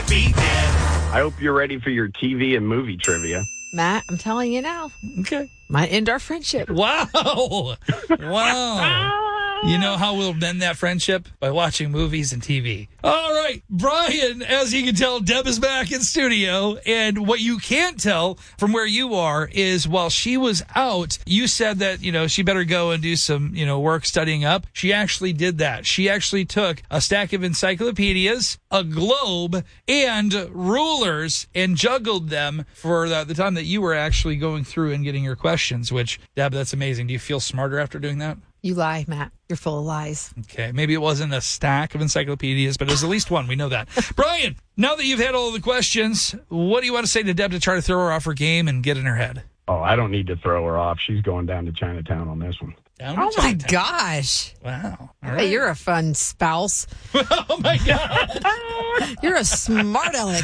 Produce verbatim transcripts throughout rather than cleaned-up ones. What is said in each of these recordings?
be dead. I hope you're ready for your T V and movie trivia. Matt, I'm telling you now. Okay. Might end our friendship. Wow. Wow. You know how we'll mend that friendship? By watching movies and T V. All right, Brian, as you can tell, Deb is back in studio. And what you can't tell from where you are is while she was out, you said that, you know, she better go and do some, you know, work studying up. She actually did that. She actually took a stack of encyclopedias, a globe, and rulers and juggled them for the, the time that you were actually going through and getting your questions, which, Deb, that's amazing. Do you feel smarter after doing that? You lie, Matt. You're full of lies. Okay, maybe it wasn't a stack of encyclopedias, but it was at least one. We know that. Brian, now that you've had all the questions, what do you want to say to Deb to try to throw her off her game and get in her head? Oh, I don't need to throw her off. She's going down to Chinatown on this one. Down to Oh, my Chinatown. gosh. Wow. All Hey, right. you're a fun spouse. Oh, my God. You're a smart aleck.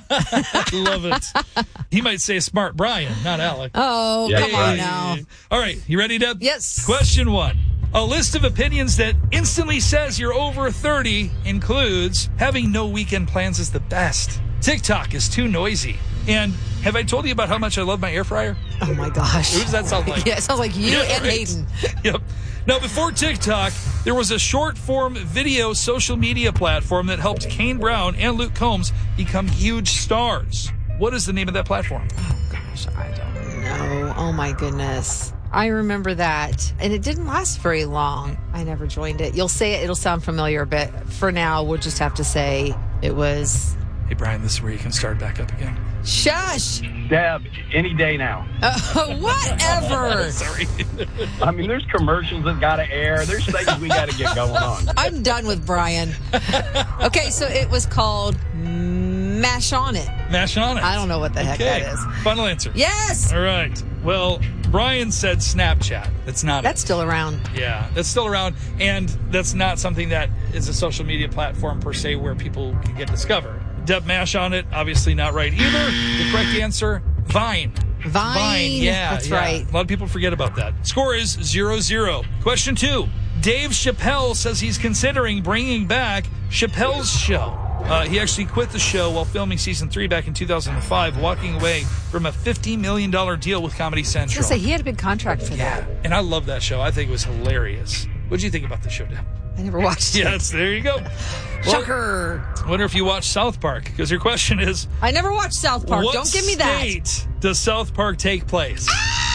Love it. He might say smart Brian, not Alec. Oh, Yeah, come yeah, on yeah. now. All right, you ready, Deb? Yes. Question one. A list of opinions that instantly says you're over thirty includes having no weekend plans is the best. TikTok is too noisy. And have I told you about how much I love my air fryer? Oh, my gosh. Who does that sound like? Yeah, it sounds like you Yeah, and right. Hayden. Yep. Now, before TikTok, there was a short-form video social media platform that helped Kane Brown and Luke Combs become huge stars. What is the name of that platform? Oh, gosh, I don't know. Oh, my goodness. I remember that. And it didn't last very long. I never joined it. You'll say it. It'll sound familiar, but for now, we'll just have to say it was... Hey, Brian, this is where you can start back up again. Shush! Deb, any day now. Uh, whatever. Sorry. I mean, there's commercials that got to air. There's things we got to get going on. I'm done with Brian. Okay, so it was called Mash On It. Mash on it. I don't know what the heck Okay. that is. Final answer. Yes! All right. Well, Brian said Snapchat. That's not That's it. still around. Yeah, that's still around, and that's not something that is a social media platform per se where people can get discovered. Deb Mash on it, obviously not right either. The correct answer, Vine. Vine. Vine, yeah. That's yeah. right. A lot of people forget about that. Score is zero zero. Question two. Dave Chappelle says he's considering bringing back Chappelle's Show. Uh, he actually quit the show while filming season three back in two thousand five, walking away from a fifty million dollars deal with Comedy I was Central. going to say, he had a big contract for that. And I love that show. I think it was hilarious. What did you think about the show, Deb? I never watched it. Yes, there you go. Well, Shocker. wonder if you watched South Park, because your question is, I never watched South Park. what Don't give me that. state does South Park take place?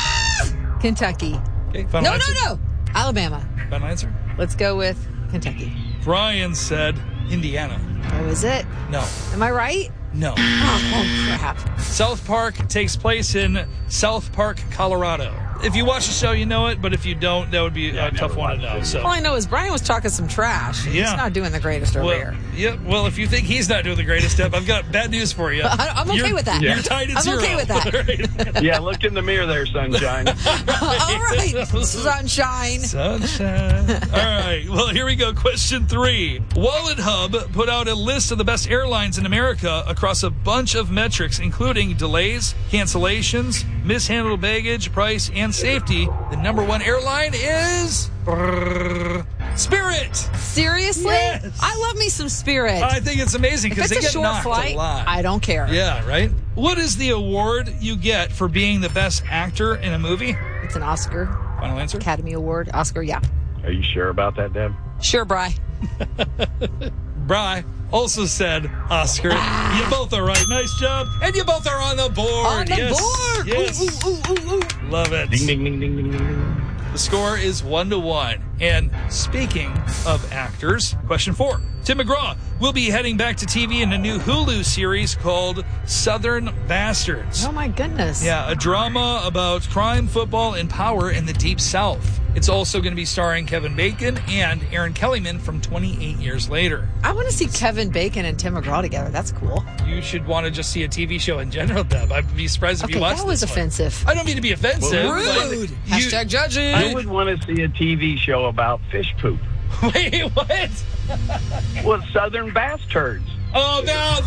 Kentucky. Okay, final No, answer. no, no. Alabama. Final answer. Let's go with Kentucky. Brian said Indiana. Oh, is it? No, Am I right? no. Oh, crap. South Park takes place in South Park, Colorado. If you watch the show, you know it, but if you don't, that would be Yeah, a I've tough never one to watched know. it. So. All I know is Brian was talking some trash. Yeah. He's not doing the greatest over Well, here. yeah, well, if you think he's not doing the greatest step, I've got bad news for you. I- I'm okay You're- with that. You're Yeah. tied at I'm zero. okay with that. All right. Yeah, look in the mirror there, sunshine. All right, sunshine. Sunshine. All right. Well, here we go. Question three. Wallet Hub put out a list of the best airlines in America across a bunch of metrics, including delays, cancellations, mishandled baggage, price, and safety. The number one airline is Spirit. Seriously? Yes. I love me some Spirit. I think it's amazing if because it's they a get short knocked flight, a lot. I don't care. Yeah, right? What is the award you get for being the best actor in a movie? It's an Oscar, Final answer? Academy Award, Oscar, yeah. Are you sure about that, Deb? Sure, Bri. Bri also said Oscar. Ah. You both are right. Nice job. And you both are on the board. On the yes. board. Yes. Ooh, ooh, ooh, ooh, ooh. Love it. Ding, ding, ding, ding, ding, ding. The score is one to one. And speaking of actors, question four. Tim McGraw will be heading back to T V in a new Hulu series called Southern Bastards. Oh, my goodness. Yeah, a drama about crime, football, and power in the Deep South. It's also going to be starring Kevin Bacon and Aaron Kellyman from twenty-eight years later. I want to see Kevin Bacon and Tim McGraw together. That's cool. You should want to just see a T V show in general, Deb. I'd be surprised if Okay, you watched that was this one. offensive. I don't mean to be offensive. but Rude. you- Hashtag judging. I would want to see a T V show about fish poop. Wait, what? Well, Southern bass turds. Oh, now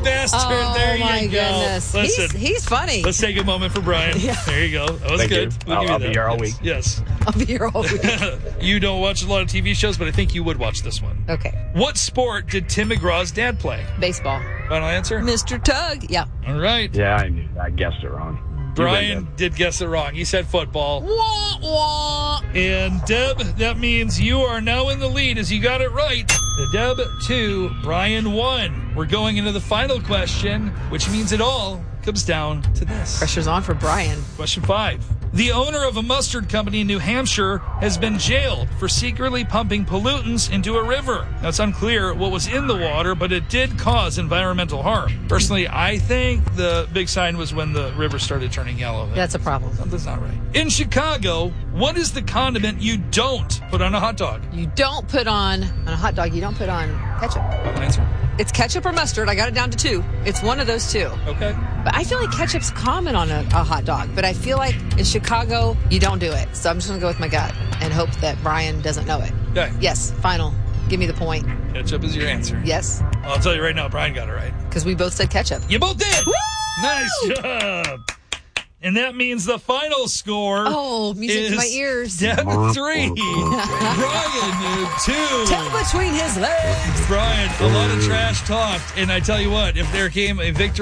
bastard. Oh, there my you go. goodness. Listen, He's, he's funny. let's take a moment for Brian. Yeah. There you go. That was Thank good. you. We'll I'll- give you I'll be that. here all Yes. week. Yes. I'll be here all week. You don't watch a lot of T V shows, but I think you would watch this one. Okay. What sport did Tim McGraw's dad play? Baseball. Final answer? Mister Tug. Yeah. All right. Yeah, I knew. I guessed it wrong. You Brian win, Deb. did guess it wrong. He said football. Wah, wah. And Deb, that means you are now in the lead as you got it right. The Deb two, Brian one. We're going into the final question, which means it all comes down to this. Pressure's on for Brian. Question five. The owner of a mustard company in New Hampshire has been jailed for secretly pumping pollutants into a river. Now, it's unclear what was in the water, but it did cause environmental harm. Personally, I think the big sign was when the river started turning yellow. That's a problem. Something's not right. In Chicago, what is the condiment you don't put on a hot dog? You don't put on, on a hot dog, you don't put on ketchup. Final answer. It's ketchup or mustard. I got it down to two. It's one of those two. Okay. But I feel like ketchup's common on a, a hot dog. But I feel like in Chicago, you don't do it. So I'm just going to go with my gut and hope that Brian doesn't know it. Okay. Yes, final. Give me the point. Ketchup is your answer. Yes, I'll tell you right now, Brian got it right. because we both said ketchup. You both did. Nice job. And that means the final score Oh, music is to my ears. Deb three, Brian two. Tail between his legs. Brian, a lot of trash talked, and I tell you what, if there came a victory